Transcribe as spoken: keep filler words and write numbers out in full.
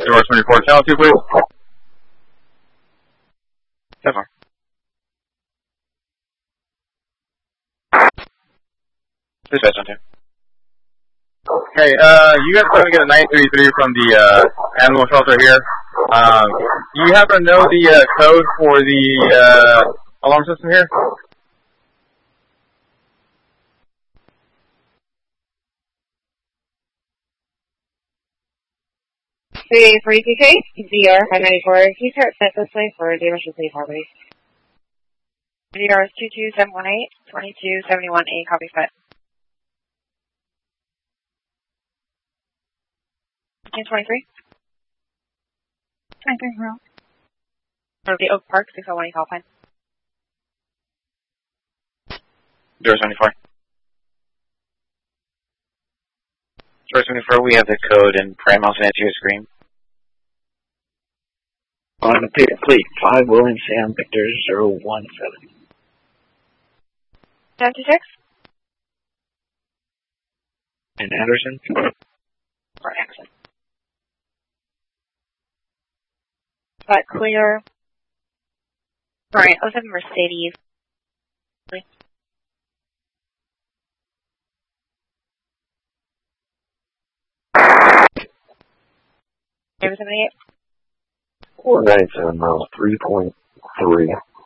Door twenty-four, channel two, please. ten four. Please pass on two. Okay, uh, you guys are going to get a nine three three from the, uh, animal shelter here. Um, do you happen to know the, uh, code for the, uh, alarm system here? three forty P K, Z R five ninety-four. Can you start set this way for the emergency property? Z R is two two seven one eight, two two seven one eight, copy set. fifteen twenty-three. twenty-three, wrong. Go to the Oak Park, six oh one, call fine. Door seventy-four. Door seventy-four, we have the code and Prime I'll send it to your screen. On the Pitt Fleet, five William Sam Victor zero one seven. seventy-six? And Anderson? For accent. But clear. Alright, oh seven Mercedes. seventy-eight? four ninety-seven miles, three point three.